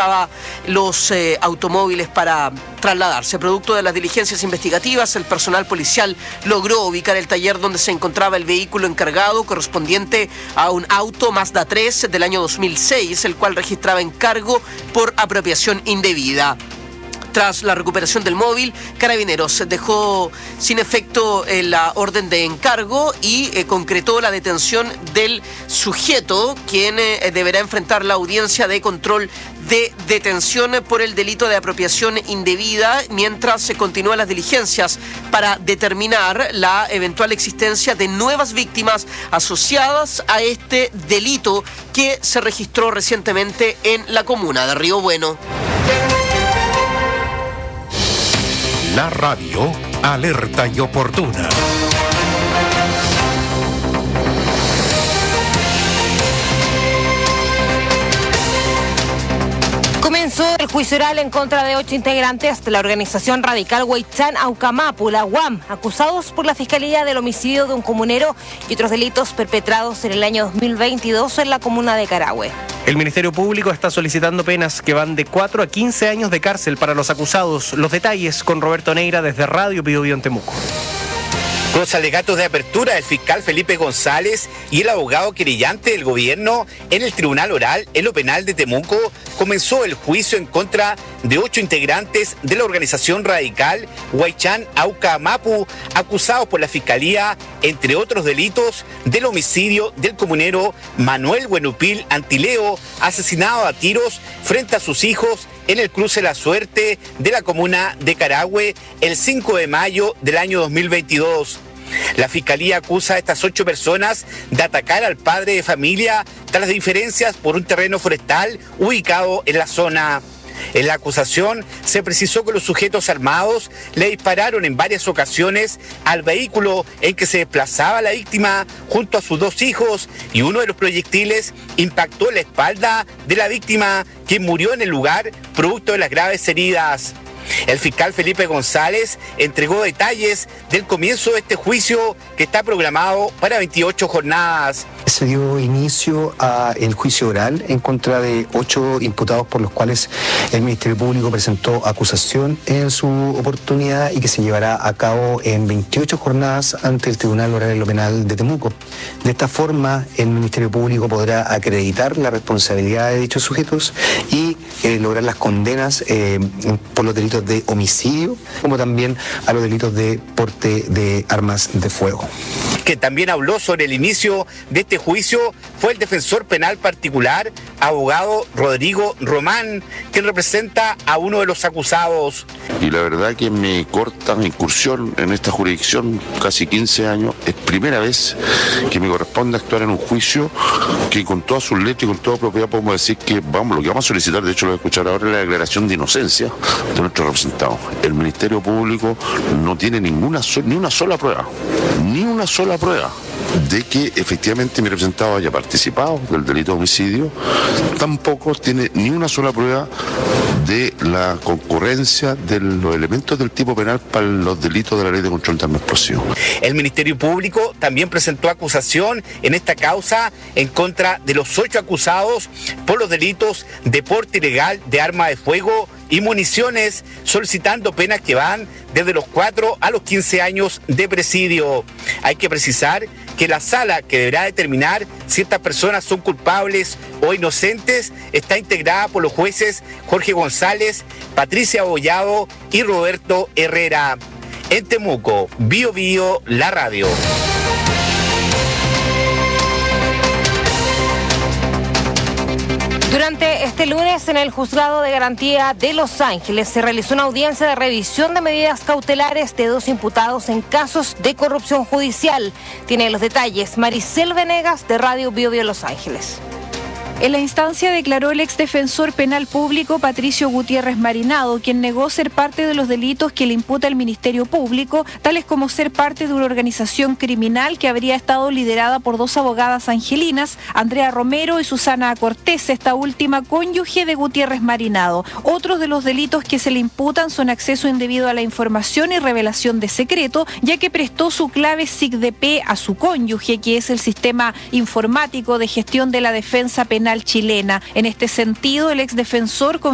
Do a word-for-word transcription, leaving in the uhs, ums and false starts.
utilizaba los eh, automóviles para trasladarse. Producto de las diligencias investigativas, el personal policial logró ubicar el taller donde se encontraba el vehículo encargado, correspondiente a un auto Mazda tres del año dos mil seis, el cual registraba encargo por apropiación indebida. Tras la recuperación del móvil, Carabineros dejó sin efecto eh, la orden de encargo y eh, concretó la detención del sujeto, quien eh, deberá enfrentar la audiencia de control de detención por el delito de apropiación indebida, mientras se continúan las diligencias para determinar la eventual existencia de nuevas víctimas asociadas a este delito que se registró recientemente en la comuna de Río Bueno. La radio, alerta y oportuna. Comenzó el juicio oral en contra de ocho integrantes de la organización radical Huaychán Aucamapu, la U A M, acusados por la Fiscalía del homicidio de un comunero y otros delitos perpetrados en el año dos mil veintidós en la comuna de Carahue. El Ministerio Público está solicitando penas que van de cuatro a quince años de cárcel para los acusados. Los detalles con Roberto Neira desde Radio Biobío en Temuco. Con los alegatos de apertura del fiscal Felipe González y el abogado querellante del gobierno en el Tribunal Oral en lo Penal de Temuco, comenzó el juicio en contra de ocho integrantes de la organización radical Huaychán Aucamapu, acusados por la Fiscalía, entre otros delitos, del homicidio del comunero Manuel Buenupil Antileo, asesinado a tiros frente a sus hijos en el cruce La Suerte de la comuna de Carahue el cinco de mayo del año dos mil veintidós. La Fiscalía acusa a estas ocho personas de atacar al padre de familia tras diferencias por un terreno forestal ubicado en la zona. En la acusación se precisó que los sujetos armados le dispararon en varias ocasiones al vehículo en que se desplazaba la víctima junto a sus dos hijos, y uno de los proyectiles impactó en la espalda de la víctima, quien murió en el lugar producto de las graves heridas. El fiscal Felipe González entregó detalles del comienzo de este juicio, que está programado para veintiocho jornadas. Se dio inicio al juicio oral en contra de ocho imputados por los cuales el Ministerio Público presentó acusación en su oportunidad y que se llevará a cabo en veintiocho jornadas ante el Tribunal Oral en lo Penal de Temuco. De esta forma, el Ministerio Público podrá acreditar la responsabilidad de dichos sujetos y eh, lograr las condenas eh, por los delitos de homicidio, como también a los delitos de porte de armas de fuego. Que también habló sobre el inicio de este juicio fue el defensor penal particular, abogado Rodrigo Román, quien representa a uno de los acusados. Y la verdad que en mi corta incursión en esta jurisdicción, casi quince años, es primera vez que me corresponde actuar en un juicio que con toda su letra y con toda propiedad podemos decir que vamos, lo que vamos a solicitar, de hecho lo voy a escuchar ahora, es la declaración de inocencia de nuestro representado. El Ministerio Público no tiene ninguna ni una sola prueba, ni una sola prueba de que efectivamente mi representado haya participado del delito de homicidio. Tampoco tiene ni una sola prueba de la concurrencia de los elementos del tipo penal para los delitos de la Ley de Control de Armas Explosivas. El Ministerio Público también presentó acusación en esta causa en contra de los ocho acusados por los delitos de porte ilegal de arma de fuego y municiones, solicitando penas que van desde los cuatro a los quince años de presidio. Hay que precisar que la sala que deberá determinar si estas personas son culpables o inocentes está integrada por los jueces Jorge González, Patricia Abollado y Roberto Herrera. En Temuco, Bio Bio, la radio. Durante este lunes, en el Juzgado de Garantía de Los Ángeles, se realizó una audiencia de revisión de medidas cautelares de dos imputados en casos de corrupción judicial. Tiene los detalles Maricel Venegas, de Radio Bio Bio Los Ángeles. En la instancia declaró el exdefensor penal público Patricio Gutiérrez Marinado, quien negó ser parte de los delitos que le imputa el Ministerio Público, tales como ser parte de una organización criminal que habría estado liderada por dos abogadas angelinas, Andrea Romero y Susana Cortés, esta última cónyuge de Gutiérrez Marinado. Otros de los delitos que se le imputan son acceso indebido a la información y revelación de secreto, ya que prestó su clave S I C D P a su cónyuge, que es el Sistema Informático de Gestión de la Defensa Penal chilena. En este sentido, el exdefensor